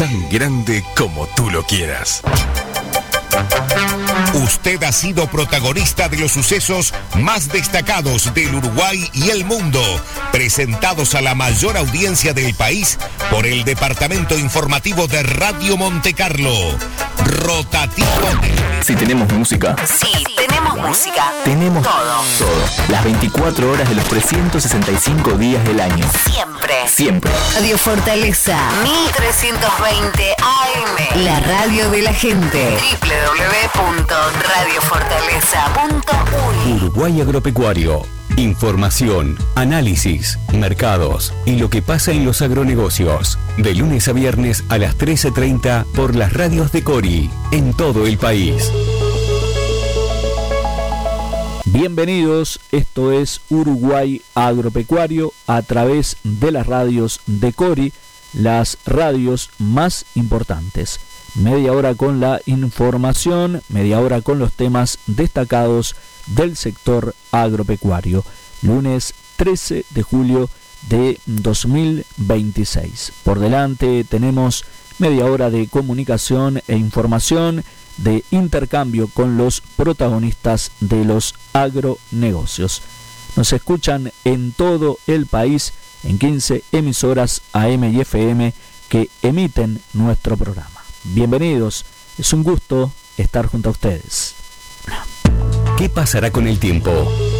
tan grande como tú lo quieras. Usted ha sido protagonista de los sucesos más destacados del Uruguay y el mundo, presentados a la mayor audiencia del país por el Departamento Informativo de Radio Montecarlo. Rotativo. Si tenemos música. Sí, tenemos música. Tenemos todo. Las 24 horas de los 365 días del año. Siempre. Radio Fortaleza 1320 AM. La radio de la gente. www.radiofortaleza.uy. Uruguay Agropecuario. Información, análisis, mercados y lo que pasa en los agronegocios. De lunes a viernes a las 13:30 por las radios de Cori, en todo el país. Bienvenidos, esto es Uruguay Agropecuario a través de las radios de Cori, las radios más importantes. Media hora con la información, media hora con los temas destacados del sector agropecuario. Lunes 13 de julio de 2026. Por delante tenemos media hora de comunicación e información, de intercambio con los protagonistas de los agronegocios. Nos escuchan en todo el país en 15 emisoras AM y FM que emiten nuestro programa. Bienvenidos, es un gusto estar junto a ustedes. ¿Qué pasará con el tiempo?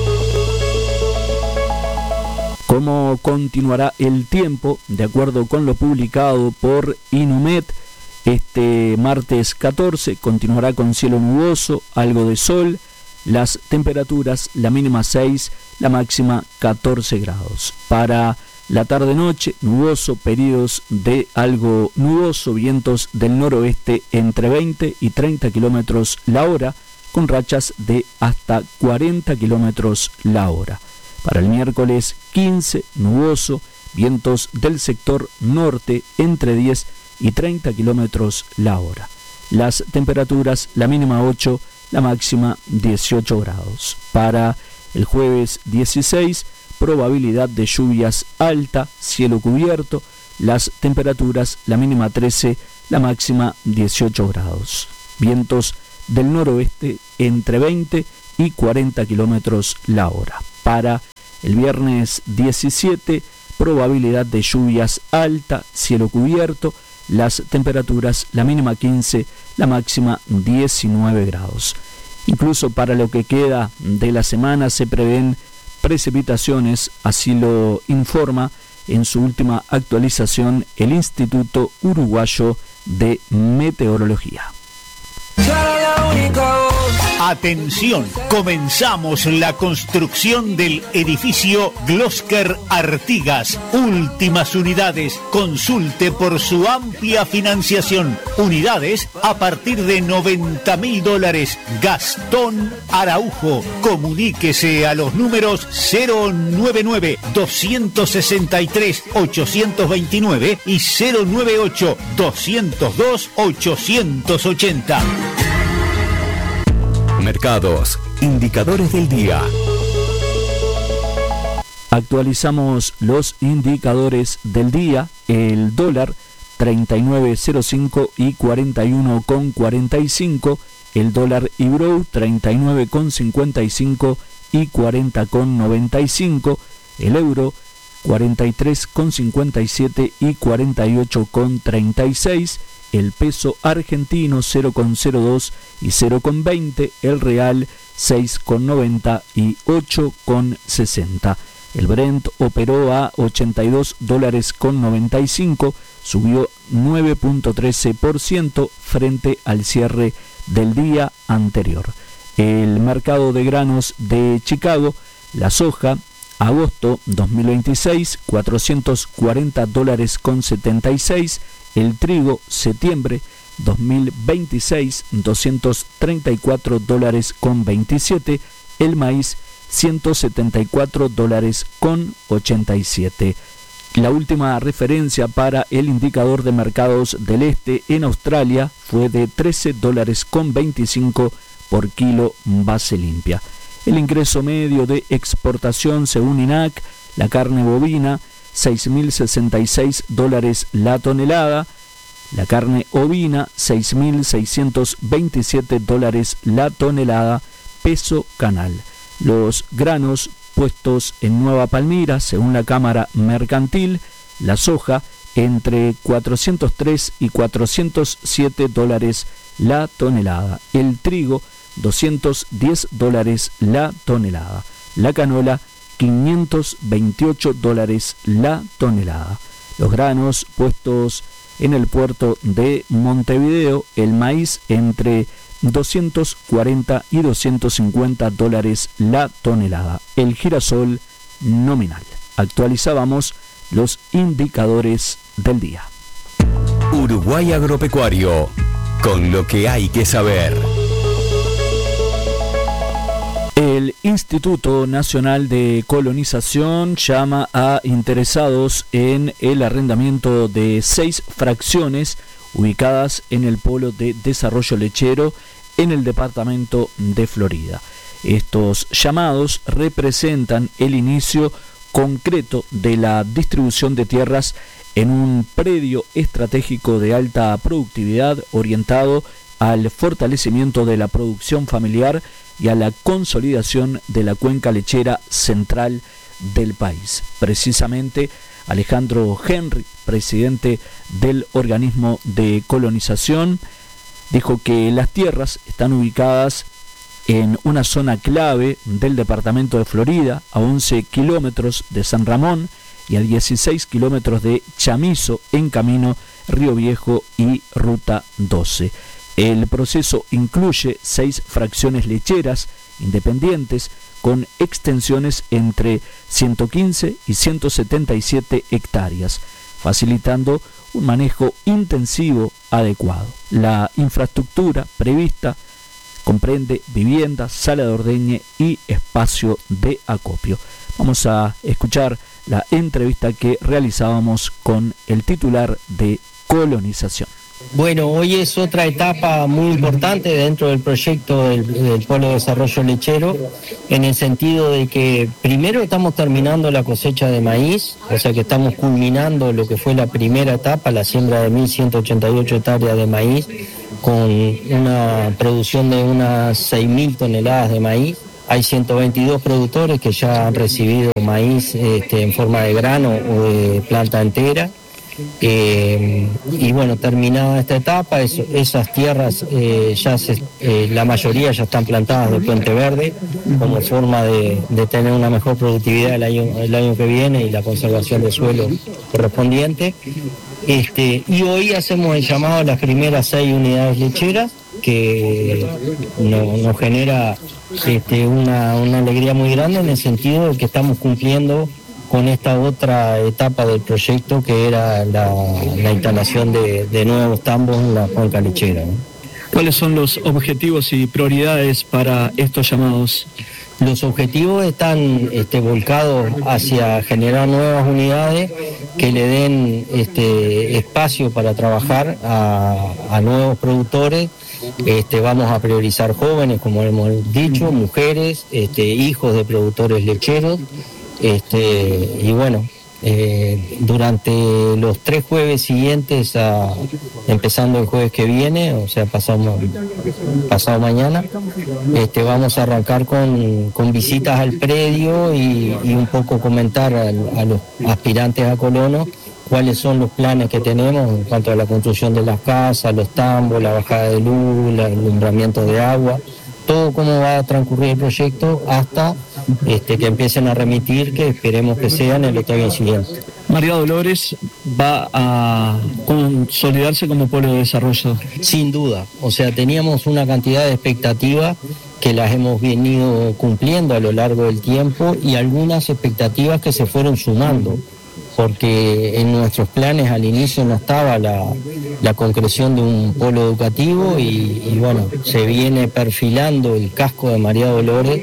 ¿Cómo continuará el tiempo? De acuerdo con lo publicado por Inumet, este martes 14 continuará con cielo nuboso, algo de sol, las temperaturas, la mínima 6, la máxima 14 grados. Para la tarde-noche, nuboso, periodos de algo nuboso, vientos del noroeste entre 20 y 30 kilómetros la hora, con rachas de hasta 40 kilómetros la hora. Para el miércoles 15, nuboso, vientos del sector norte entre 10 y 30 kilómetros la hora. Las temperaturas, la mínima 8, la máxima 18 grados. Para el jueves 16, probabilidad de lluvias alta, cielo cubierto, las temperaturas, la mínima 13, la máxima 18 grados. Vientos del noroeste entre 20 y 40 kilómetros la hora. Para el viernes 17, probabilidad de lluvias alta, cielo cubierto, las temperaturas, la mínima 15, la máxima 19 grados. Incluso para lo que queda de la semana se prevén precipitaciones, así lo informa en su última actualización el Instituto Uruguayo de Meteorología. Atención, comenzamos la construcción del edificio Glosker Artigas. Últimas unidades, consulte por su amplia financiación. Unidades a partir de $90.000. Gastón Araujo, comuníquese a los números 099-263-829 y 098-202-880. Mercados, indicadores del día. Actualizamos los indicadores del día. El dólar 39.05 y 41,45. El dólar Ibrow 39,55 y 40,95. El euro 43,57 y 48,36. El peso argentino 0,02 y 0,20, el real 6,90 y 8,60. El Brent operó a $82.95, subió 9.13% frente al cierre del día anterior. El mercado de granos de Chicago, la soja, agosto 2026, $440.76. El trigo, septiembre 2026, $234.27. El maíz, $174.87. La última referencia para el indicador de mercados del este en Australia fue de $13.25 por kilo base limpia. El ingreso medio de exportación según INAC, la carne bovina, $6.066 la tonelada, La carne ovina, $6.627 la tonelada, peso canal. Los granos puestos en Nueva Palmira, según la Cámara Mercantil, la soja entre $403 y $407 la tonelada. El trigo, $210 la tonelada. La canola, $528 la tonelada. Los granos puestos en el puerto de Montevideo, el maíz entre $240 y $250 la tonelada. El girasol nominal. Actualizábamos los indicadores del día. Uruguay Agropecuario, con lo que hay que saber. El Instituto Nacional de Colonización llama a interesados en el arrendamiento de 6 fracciones ubicadas en el Polo de Desarrollo Lechero en el departamento de Florida. Estos llamados representan el inicio concreto de la distribución de tierras en un predio estratégico de alta productividad orientado al fortalecimiento de la producción familiar y a la consolidación de la cuenca lechera central del país. Precisamente, Alejandro Henry, presidente del organismo de colonización, dijo que las tierras están ubicadas en una zona clave del departamento de Florida, a 11 kilómetros de San Ramón y a 16 kilómetros de Chamizo, en camino Río Viejo y Ruta 12. El proceso incluye 6 fracciones lecheras independientes con extensiones entre 115 y 177 hectáreas, facilitando un manejo intensivo adecuado. La infraestructura prevista comprende vivienda, sala de ordeñe y espacio de acopio. Vamos a escuchar la entrevista que realizábamos con el titular de colonización. Bueno, hoy es otra etapa muy importante dentro del proyecto del Polo de Desarrollo Lechero, en el sentido de que primero estamos terminando la cosecha de maíz, o sea que estamos culminando lo que fue la primera etapa, la siembra de 1.188 hectáreas de maíz, con una producción de unas 6.000 toneladas de maíz. Hay 122 productores que ya han recibido maíz en forma de grano o de planta entera. Y bueno, terminada esta etapa, esas tierras la mayoría ya están plantadas de puente verde como forma de tener una mejor productividad el año que viene y la conservación de suelo correspondiente. Y hoy hacemos el llamado a las primeras 6 unidades lecheras, que nos genera una alegría muy grande, en el sentido de que estamos cumpliendo con esta otra etapa del proyecto, que era la instalación de nuevos tambos en la cuenca lechera, ¿no? ¿Cuáles son los objetivos y prioridades para estos llamados? Los objetivos están volcados hacia generar nuevas unidades que le den espacio para trabajar a nuevos productores. Vamos a priorizar jóvenes, como hemos dicho, mujeres, hijos de productores lecheros. Y bueno, durante los 3 jueves siguientes, empezando el jueves que viene, o sea, pasado mañana, vamos a arrancar con visitas al predio y un poco comentar a los aspirantes a colonos cuáles son los planes que tenemos en cuanto a la construcción de las casas, los tambos, la bajada de luz, el alumbramiento de agua, todo cómo va a transcurrir el proyecto hasta que empiecen a remitir, que esperemos que sea en el otoño siguiente. María Dolores va a consolidarse como polo de desarrollo. Sin duda, o sea, teníamos una cantidad de expectativas que las hemos venido cumpliendo a lo largo del tiempo, y algunas expectativas que se fueron sumando, porque en nuestros planes al inicio no estaba la concreción de un polo educativo, y bueno, se viene perfilando el casco de María Dolores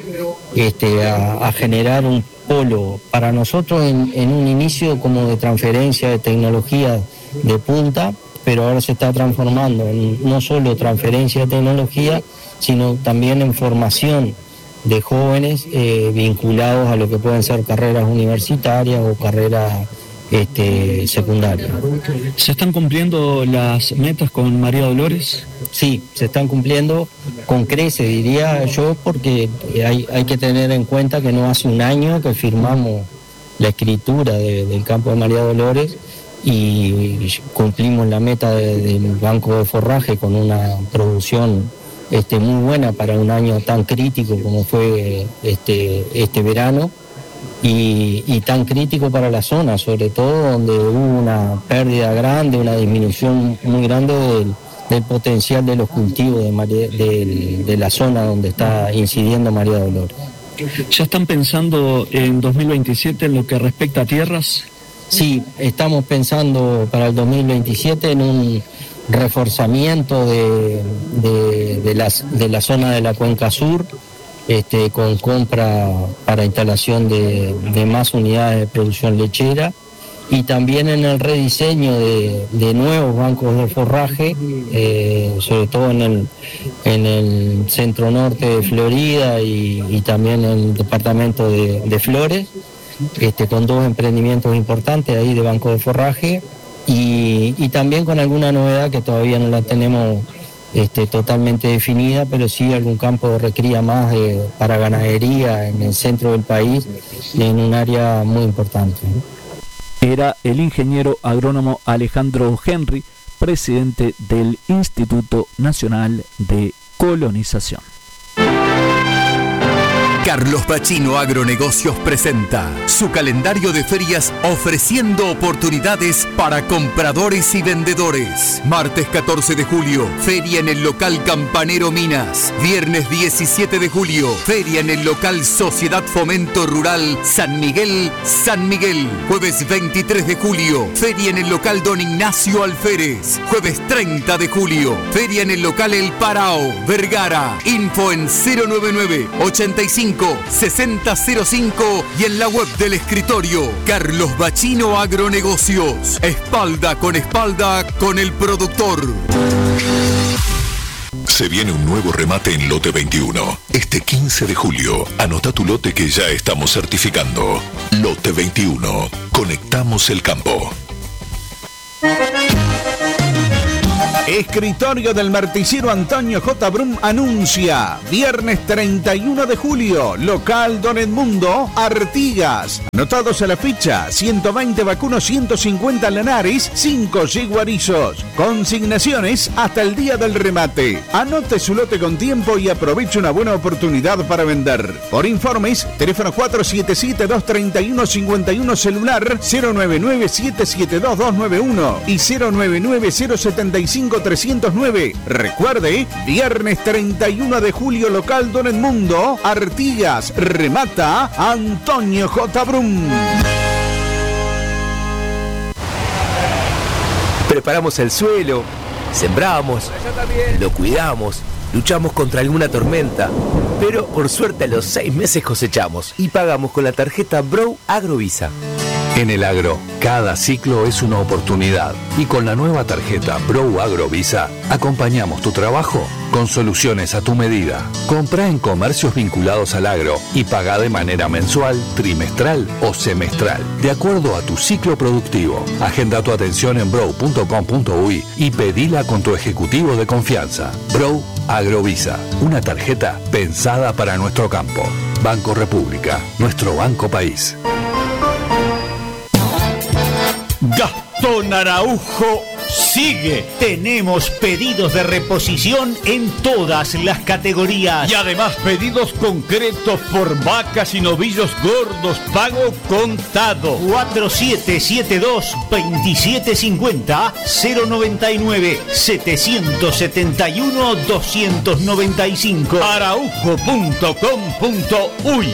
a generar un polo para nosotros en un inicio como de transferencia de tecnología de punta, pero ahora se está transformando en no solo transferencia de tecnología, sino también en formación de jóvenes vinculados a lo que pueden ser carreras universitarias o carreras secundaria. ¿Se están cumpliendo las metas con María Dolores? Sí, se están cumpliendo con creces, diría yo, porque hay que tener en cuenta que no hace un año que firmamos la escritura del campo de María Dolores y cumplimos la meta del banco de forraje con una producción muy buena para un año tan crítico como fue este verano y tan crítico para la zona, sobre todo donde hubo una pérdida grande, una disminución muy grande del potencial de los cultivos de la zona donde está incidiendo María Dolores. ¿Ya están pensando en 2027 en lo que respecta a tierras? Sí, estamos pensando para el 2027 en un reforzamiento de la zona de la Cuenca Sur, con compra para instalación de más unidades de producción lechera, y también en el rediseño de nuevos bancos de forraje, sobre todo en el centro norte de Florida y también en el departamento de Flores, con 2 emprendimientos importantes ahí de bancos de forraje, y también con alguna novedad que todavía no la tenemos totalmente definida, pero sí algún campo de recría más para ganadería en el centro del país, en un área muy importante. Era el ingeniero agrónomo Alejandro Henry, presidente del Instituto Nacional de Colonización. Carlos Bachino Agronegocios presenta su calendario de ferias ofreciendo oportunidades para compradores y vendedores. Martes 14 de julio, feria en el local Campanero Minas. Viernes 17 de julio, feria en el local Sociedad Fomento Rural San Miguel, San Miguel. Jueves 23 de julio, feria en el local Don Ignacio Alférez. Jueves 30 de julio, feria en el local El Parao, Vergara. Info en 099 85 6005 y en la web del escritorio. Carlos Bachino Agronegocios. Espalda con el productor. Se viene un nuevo remate en Lote 21. Este 15 de julio, anota tu lote que ya estamos certificando. Lote 21. Conectamos el campo. Escritorio del Marticiero Antonio J. Brum anuncia viernes 31 de julio, local Don Edmundo, Artigas. Anotados a la ficha, 120 vacunos, 150 lanares, 5 yiguarizos. Consignaciones hasta el día del remate. Anote su lote con tiempo y aproveche una buena oportunidad para vender. Por informes, teléfono 477-231-51, celular 099-772-291 y 099-075-309. Recuerde, viernes 31 de julio, local Don Edmundo, Artigas. Remata Antonio J. Brum. Preparamos el suelo, sembramos, lo cuidamos, luchamos contra alguna tormenta, pero por suerte a los 6 meses cosechamos y pagamos con la tarjeta Bro Agrovisa. En el agro, cada ciclo es una oportunidad y con la nueva tarjeta Bro Agrovisa acompañamos tu trabajo con soluciones a tu medida. Compra en comercios vinculados al agro y paga de manera mensual, trimestral o semestral, de acuerdo a tu ciclo productivo. Agenda tu atención en bro.com.uy y pedila con tu ejecutivo de confianza. Bro Agrovisa, una tarjeta pensada para nuestro campo. Banco República, nuestro banco país. Gastón Araujo sigue. Tenemos pedidos de reposición en todas las categorías. Y además pedidos concretos por vacas y novillos gordos, pago contado. 4772-2750, 099-771-295. Araujo.com.uy.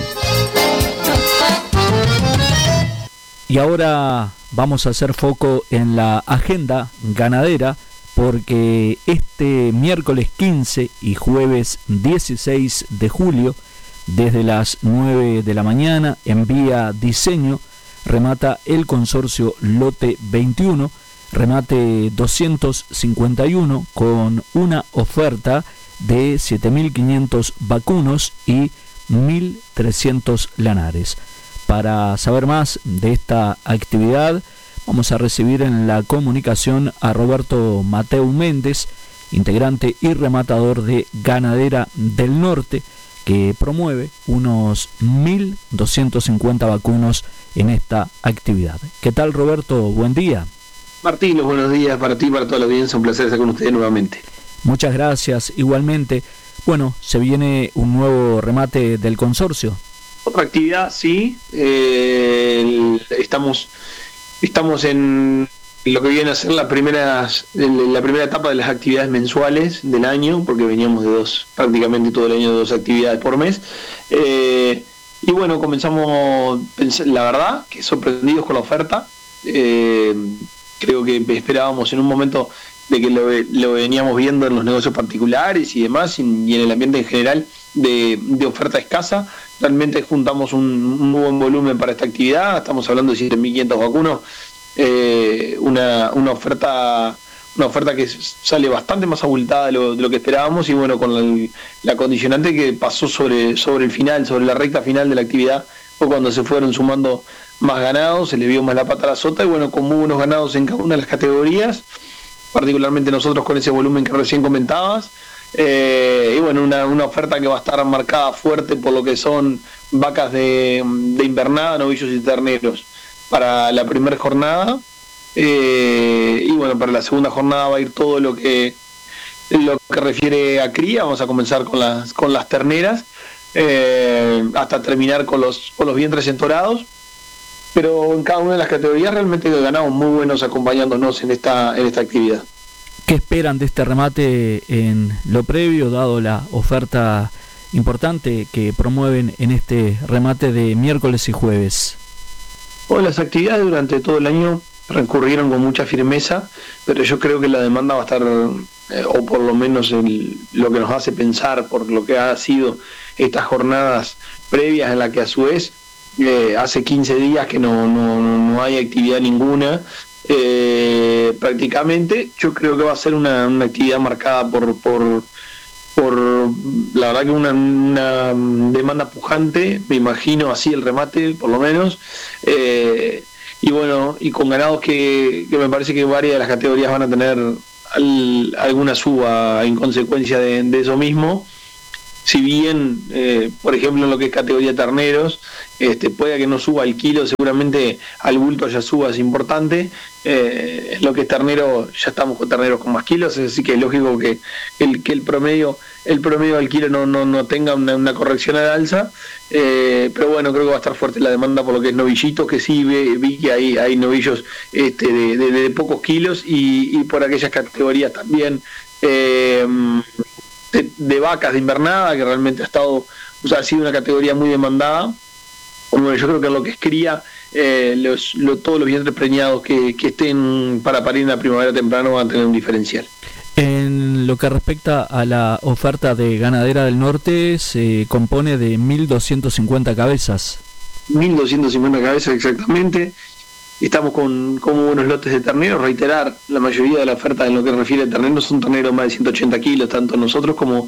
Y ahora vamos a hacer foco en la agenda ganadera, porque este miércoles 15 y jueves 16 de julio, desde las 9 de la mañana, en vía diseño, remata el consorcio Lote 21, remate 251, con una oferta de 7.500 vacunos y 1.300 lanares. Para saber más de esta actividad, vamos a recibir en la comunicación a Roberto Mateu Méndez, integrante y rematador de Ganadera del Norte, que promueve unos 1.250 vacunos en esta actividad. ¿Qué tal, Roberto? Buen día. Martín, buenos días para ti y para toda la audiencia, un placer estar con ustedes nuevamente. Muchas gracias, igualmente. Bueno, se viene un nuevo remate del consorcio. Otra actividad, sí, estamos en lo que viene a ser la primera etapa de las actividades mensuales del año, porque veníamos de prácticamente todo el año de 2 actividades por mes. Y bueno, comenzamos, la verdad, que sorprendidos con la oferta. Creo que esperábamos en un momento de que lo veníamos viendo en los negocios particulares y demás, y en el ambiente en general de oferta escasa. Realmente juntamos un buen volumen para esta actividad, estamos hablando de 7.500 vacunos. Una oferta que sale bastante más abultada de lo que esperábamos, y bueno, con la condicionante que pasó sobre el final, sobre la recta final de la actividad, fue cuando se fueron sumando más ganados, se le vio más la pata a la sota, y bueno, con muy buenos ganados en cada una de las categorías, particularmente nosotros con ese volumen que recién comentabas. Y bueno, una oferta que va a estar marcada fuerte por lo que son vacas de invernada, novillos y terneros para la primera jornada, y bueno, para la segunda jornada va a ir todo lo que refiere a cría. Vamos a comenzar con las terneras, hasta terminar con los vientres entorados, pero en cada una de las categorías realmente ganamos muy buenos acompañándonos en esta actividad. ¿Qué esperan de este remate en lo previo, dado la oferta importante que promueven en este remate de miércoles y jueves? Bueno, las actividades durante todo el año recurrieron con mucha firmeza, pero yo creo que la demanda va a estar, o por lo menos lo que nos hace pensar por lo que ha sido estas jornadas previas, en la que a su vez hace 15 días que no hay actividad ninguna. Prácticamente yo creo que va a ser una actividad marcada por la verdad que una demanda pujante, me imagino así el remate por lo menos, y bueno, y con ganados que me parece que varias de las categorías van a tener alguna suba en consecuencia de eso mismo. Si bien, por ejemplo, en lo que es categoría terneros, puede que no suba el kilo, seguramente al bulto ya suba, es importante. En lo que es ternero, ya estamos con terneros con más kilos, así que es lógico que el promedio del kilo no tenga una corrección al alza. Pero bueno, creo que va a estar fuerte la demanda por lo que es novillitos, que sí vi que hay novillos de pocos kilos, y por aquellas categorías también de vacas de invernada, que realmente ha sido una categoría muy demandada. Bueno, yo creo que lo que es cría, todos los vientres preñados que estén para parir en la primavera temprano van a tener un diferencial. En lo que respecta a la oferta de Ganadera del Norte, se compone de 1.250 cabezas. 1.250 cabezas, exactamente. Estamos con buenos lotes de terneros. Reiterar, la mayoría de la oferta en lo que refiere a terneros son terneros más de 180 kilos, tanto nosotros como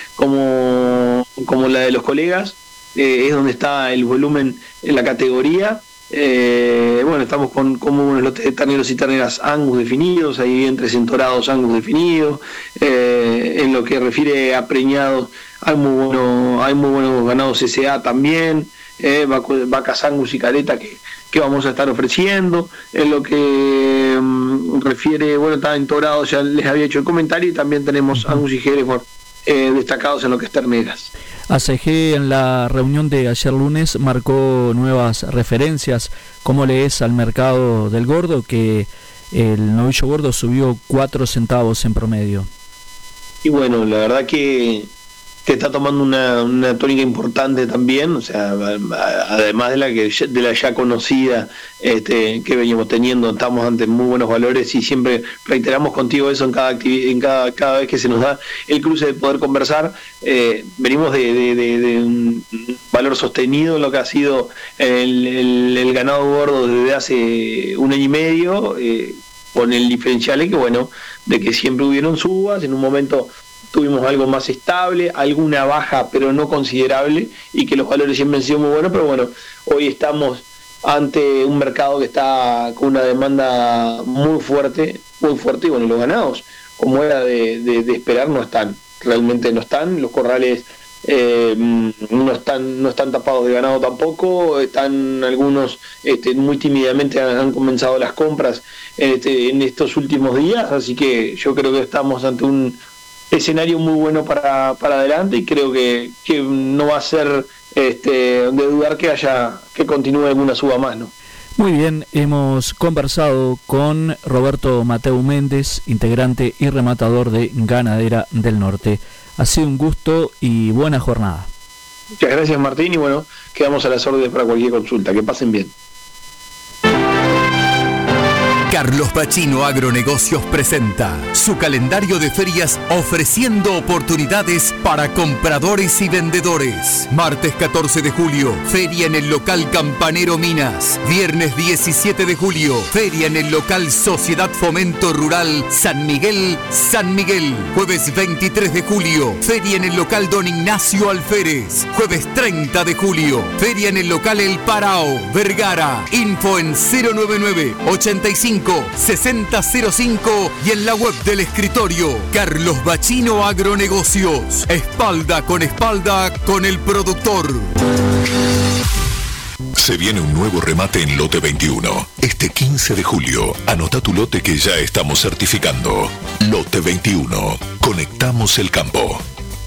la de los colegas. Es donde está el volumen en la categoría. Bueno, estamos con buenos lotes de terneros y terneras Angus definidos, hay vientres entorados Angus definidos. En lo que refiere a preñados, hay muy buenos ganados SA también, vacas Angus y careta que vamos a estar ofreciendo. En lo que refiere, bueno, está entorado, ya les había hecho el comentario, y también tenemos Angus y Hereford destacados en lo que es terneras. ACG en la reunión de ayer lunes marcó nuevas referencias. ¿Cómo lees al mercado del gordo? Que el novillo gordo subió 4 centavos en promedio. Y bueno, la verdad que está tomando una tónica importante también, o sea, además de la ya conocida que veníamos teniendo. Estamos ante muy buenos valores, y siempre reiteramos contigo eso en cada vez que se nos da el cruce de poder conversar. Venimos de un valor sostenido en lo que ha sido el ganado gordo desde hace 1 año y medio, con el diferencial que bueno, de que siempre hubieron subas. En un momento tuvimos algo más estable, alguna baja pero no considerable, y que los valores siempre han sido muy buenos. Pero bueno, hoy estamos ante un mercado que está con una demanda muy fuerte, y bueno, los ganados, como era de esperar, realmente no están, los corrales no están tapados de ganado tampoco, están algunos muy tímidamente han comenzado las compras en estos últimos días, así que yo creo que estamos ante un escenario muy bueno para adelante, y creo que no va a ser de dudar que continúe alguna suba más, ¿no? Muy bien, hemos conversado con Roberto Mateu Méndez, integrante y rematador de Ganadera del Norte. Ha sido un gusto y buena jornada. Muchas gracias, Martín, y bueno, quedamos a las órdenes para cualquier consulta. Que pasen bien. Carlos Pacino Agronegocios presenta su calendario de ferias ofreciendo oportunidades para compradores y vendedores. Martes 14 de julio, feria en el local Campanero Minas. Viernes 17 de julio, feria en el local Sociedad Fomento Rural San Miguel, San Miguel. Jueves 23 de julio, feria en el local Don Ignacio Alférez. Jueves 30 de julio, feria en el local El Parao, Vergara. Info en 099-85-6005 y en la web del escritorio Carlos Pacino Agronegocios. Espalda con el productor. Se viene un nuevo remate en Lote 21. Este 15 de julio, anota tu lote que ya estamos certificando. Lote 21. Conectamos el campo.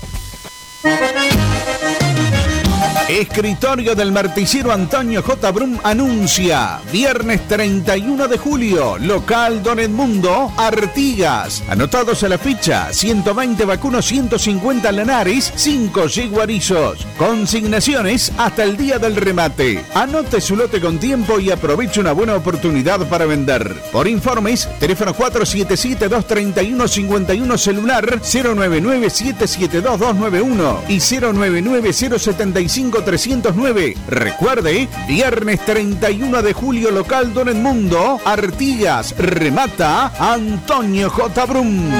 Escritorio del martillero Antonio J. Brum anuncia, viernes 31 de julio, local Don Edmundo, Artigas. Anotados a la ficha, 120 vacunos, 150 lanares, 5 yeguarizos. Consignaciones hasta el día del remate. Anote su lote con tiempo y aproveche una buena oportunidad para vender. Por informes, teléfono 477-231-51, celular 099-772-291 y 099-075-309. Recuerde, viernes 31 de julio, local Don Edmundo, Artigas. Remata Antonio J. Brum.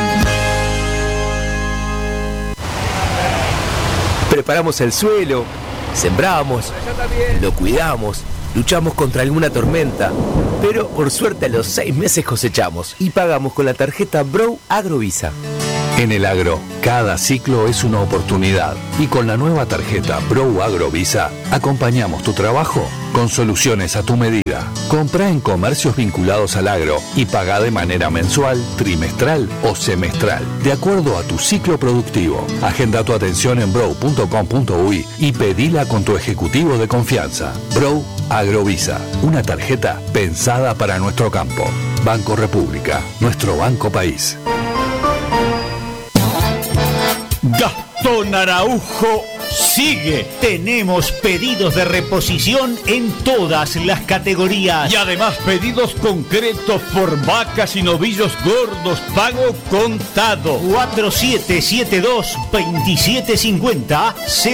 Preparamos el suelo, sembramos, lo cuidamos, luchamos contra alguna tormenta, pero por suerte a los 6 meses cosechamos y pagamos con la tarjeta Brow Agrovisa. En el agro, cada ciclo es una oportunidad y con la nueva tarjeta Brow Agrovisa acompañamos tu trabajo con soluciones a tu medida. Comprá en comercios vinculados al agro y pagá de manera mensual, trimestral o semestral, de acuerdo a tu ciclo productivo. Agenda tu atención en brow.com.uy y pedila con tu ejecutivo de confianza. Brow Agrovisa, una tarjeta pensada para nuestro campo. Banco República, nuestro banco país. Gastón Araujo sigue. Tenemos pedidos de reposición en todas las categorías. Y además pedidos concretos por vacas y novillos gordos, pago contado. 4772-2750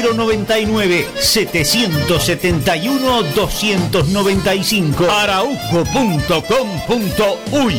099-771-295 araujo.com.uy.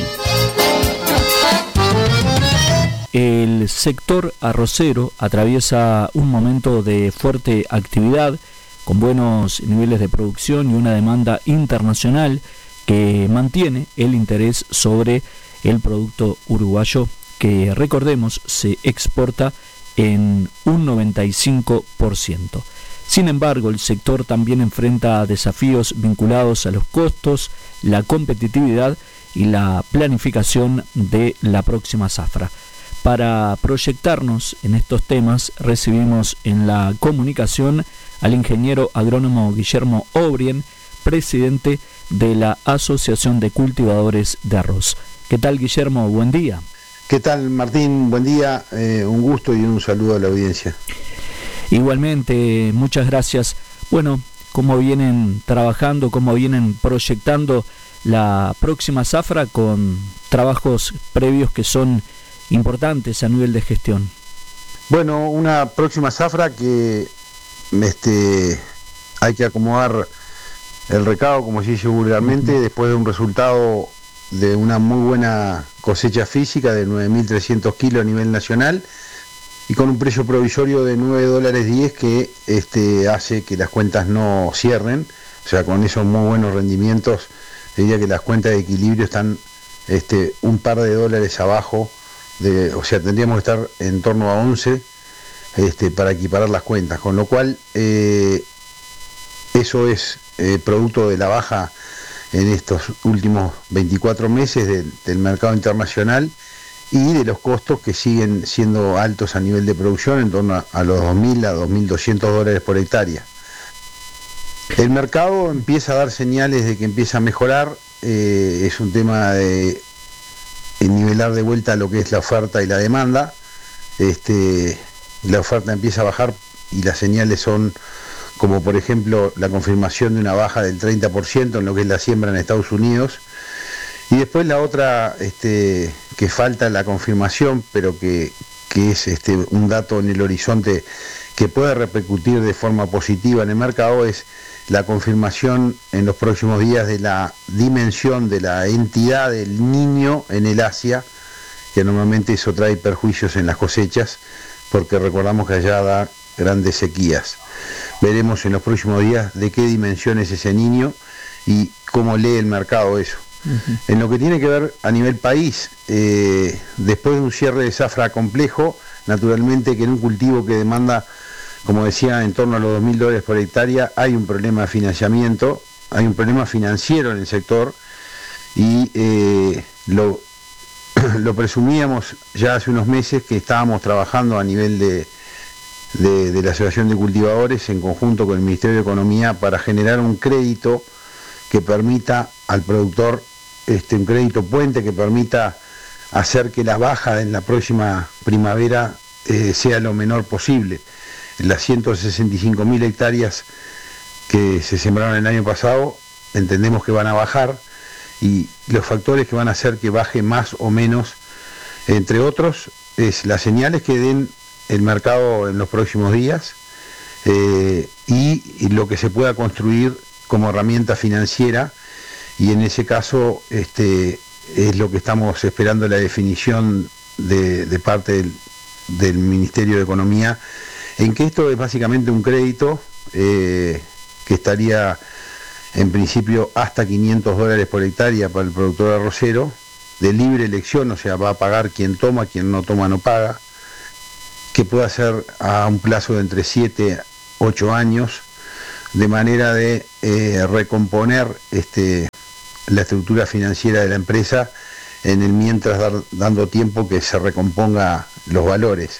El sector arrocero atraviesa un momento de fuerte actividad, con buenos niveles de producción y una demanda internacional que mantiene el interés sobre el producto uruguayo, que recordemos se exporta en un 95%. Sin embargo, el sector también enfrenta desafíos vinculados a los costos, la competitividad y la planificación de la próxima zafra. Para proyectarnos en estos temas, recibimos en la comunicación al ingeniero agrónomo Guillermo Obrien, presidente de la Asociación de Cultivadores de Arroz. ¿Qué tal, Guillermo? Buen día. ¿Qué tal, Martín? Buen día, un gusto y un saludo a la audiencia. Igualmente, muchas gracias. Bueno, ¿cómo vienen trabajando, cómo vienen proyectando la próxima zafra con trabajos previos que son importantes a nivel de gestión? Bueno, una próxima zafra que hay que acomodar el recado, como se dice vulgarmente, después de un resultado de una muy buena cosecha física de 9.300 kilos a nivel nacional y con un precio provisorio de $9.10 que hace que las cuentas no cierren, O sea, con esos muy buenos rendimientos, diría que las cuentas de equilibrio están un par de dólares abajo, o sea, tendríamos que estar en torno a 11 para equiparar las cuentas, con lo cual eso es producto de la baja en estos últimos 24 meses del mercado internacional y de los costos que siguen siendo altos a nivel de producción, en torno a los 2.000 a 2.200 dólares por hectárea. El mercado empieza a dar señales de que empieza a mejorar, es un tema de nivelar de vuelta lo que es la oferta y la demanda. La oferta empieza a bajar y las señales son como por ejemplo la confirmación de una baja del 30% en lo que es la siembra en Estados Unidos, y después la otra que falta la confirmación, pero que es un dato en el horizonte que puede repercutir de forma positiva en el mercado, es la confirmación en los próximos días de la dimensión de la entidad del Niño en el Asia, que normalmente eso trae perjuicios en las cosechas, porque recordamos que allá da grandes sequías. Veremos en los próximos días de qué dimensión es ese Niño y cómo lee el mercado eso. Uh-huh. En lo que tiene que ver a nivel país, después de un cierre de zafra complejo, naturalmente que en un cultivo que demanda, como decía, en torno a los 2.000 dólares por hectárea, hay un problema de financiamiento, hay un problema financiero en el sector, y lo presumíamos ya hace unos meses que estábamos trabajando a nivel de la Asociación de Cultivadores en conjunto con el Ministerio de Economía para generar un crédito que permita al productor, un crédito puente que permita hacer que la baja en la próxima primavera sea lo menor posible. Las 165.000 hectáreas que se sembraron el año pasado entendemos que van a bajar, y los factores que van a hacer que baje más o menos, entre otros, es las señales que den el mercado en los próximos días y lo que se pueda construir como herramienta financiera, y en ese caso es lo que estamos esperando, la definición de parte del Ministerio de Economía, en que esto es básicamente un crédito que estaría en principio hasta 500 dólares por hectárea para el productor arrocero, de libre elección, o sea, va a pagar quien toma, quien no toma no paga, que puede ser a un plazo de entre 7 a 8 años, de manera de recomponer la estructura financiera de la empresa en el mientras, dando tiempo que se recomponga los valores.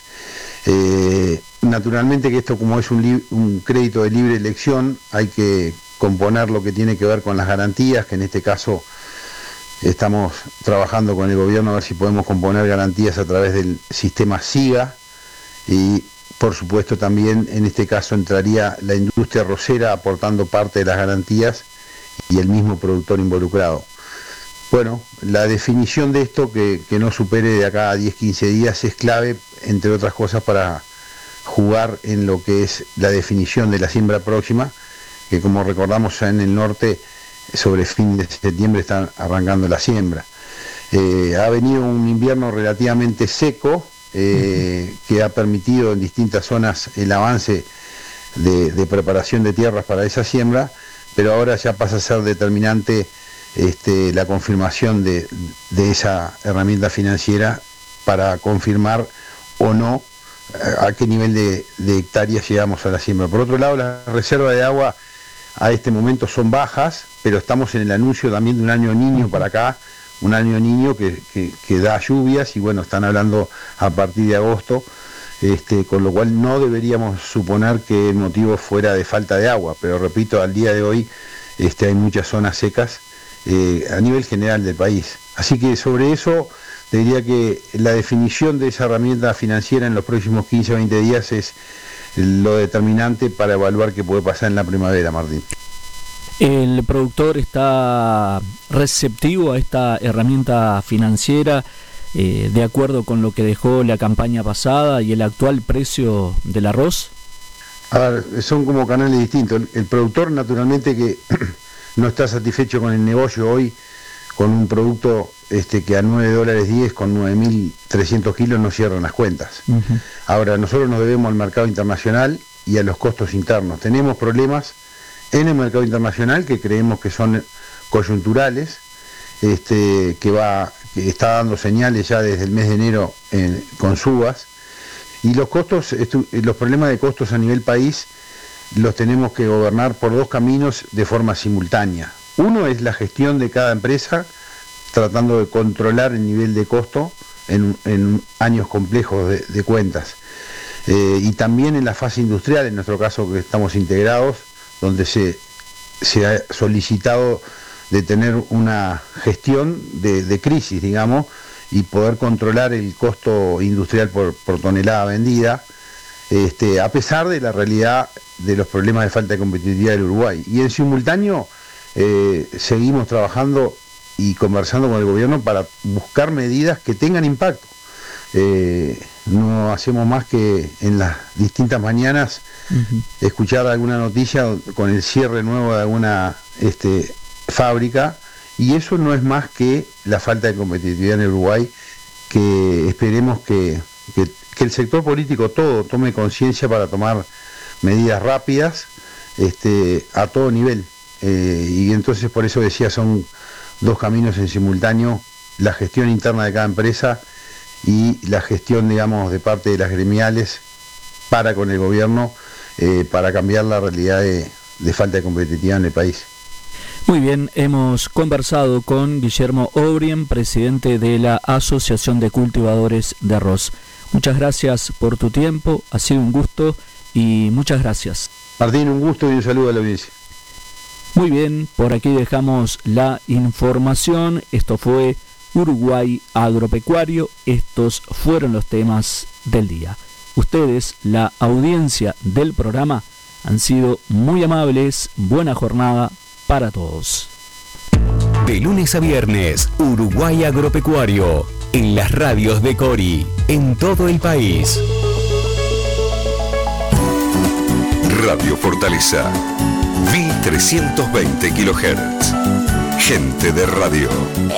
Naturalmente que esto, como es un crédito de libre elección, hay que componer lo que tiene que ver con las garantías, que en este caso estamos trabajando con el gobierno a ver si podemos componer garantías a través del sistema SIGA, y por supuesto también en este caso entraría la industria arrocera aportando parte de las garantías y el mismo productor involucrado. Bueno, la definición de esto, que no supere de acá a 10-15 días, es clave, entre otras cosas, para jugar en lo que es la definición de la siembra próxima, que como recordamos ya en el norte, sobre fin de septiembre están arrancando la siembra. Ha venido un invierno relativamente seco, que ha permitido en distintas zonas el avance de preparación de tierras para esa siembra, pero ahora ya pasa a ser determinante la confirmación de esa herramienta financiera para confirmar o no a qué nivel de hectáreas llegamos a la siembra. Por otro lado, las reservas de agua a este momento son bajas, pero estamos en el anuncio también de un año niño para acá, un año niño que da lluvias, y bueno, están hablando a partir de agosto, con lo cual no deberíamos suponer que el motivo fuera de falta de agua, pero repito, al día de hoy hay muchas zonas secas a nivel general del país. Así que sobre eso te diría que la definición de esa herramienta financiera en los próximos 15 o 20 días es lo determinante para evaluar qué puede pasar en la primavera, Martín. ¿El productor está receptivo a esta herramienta financiera de acuerdo con lo que dejó la campaña pasada y el actual precio del arroz? A ver, son como canales distintos. El productor naturalmente que no está satisfecho con el negocio hoy, con un producto que a $9.10 con 9.300 kilos no cierran las cuentas. Uh-huh. Ahora, nosotros nos debemos al mercado internacional y a los costos internos. Tenemos problemas en el mercado internacional, que creemos que son coyunturales, que está dando señales ya desde el mes de enero con subas, y los costos, los problemas de costos a nivel país los tenemos que gobernar por dos caminos de forma simultánea. Uno es la gestión de cada empresa, tratando de controlar el nivel de costo en años complejos de cuentas. Y también en la fase industrial, en nuestro caso que estamos integrados, donde se ha solicitado de tener una gestión de crisis, digamos, y poder controlar el costo industrial por tonelada vendida, a pesar de la realidad de los problemas de falta de competitividad del Uruguay. Y en simultáneo seguimos trabajando y conversando con el gobierno para buscar medidas que tengan impacto. No hacemos más que en las distintas mañanas escuchar alguna noticia con el cierre nuevo de alguna fábrica, y eso no es más que la falta de competitividad en el Uruguay, que esperemos que el sector político todo tome conciencia para tomar medidas rápidas a todo nivel. Y entonces por eso decía, son dos caminos en simultáneo: la gestión interna de cada empresa y la gestión, digamos, de parte de las gremiales para con el gobierno, para cambiar la realidad de falta de competitividad en el país. Muy bien, hemos conversado con Guillermo O'Brien, presidente de la Asociación de Cultivadores de Arroz. Muchas gracias por tu tiempo, ha sido un gusto y muchas gracias. Martín, un gusto y un saludo a la audiencia. Muy bien, por aquí dejamos la información. Esto fue Uruguay Agropecuario. Estos fueron los temas del día. Ustedes, la audiencia del programa, han sido muy amables. Buena jornada para todos. De lunes a viernes, Uruguay Agropecuario, en las radios de Cori, en todo el país. Radio Fortaleza, 1320 kHz. Gente de radio.